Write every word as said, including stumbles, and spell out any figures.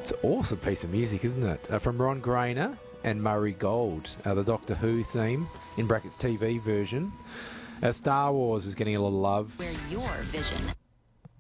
It's an awesome piece of music, isn't it? Uh, from Ron Grainer and Murray Gold, uh, the Doctor Who theme, in brackets T V version. Uh, Star Wars is getting a lot of love. Where your vision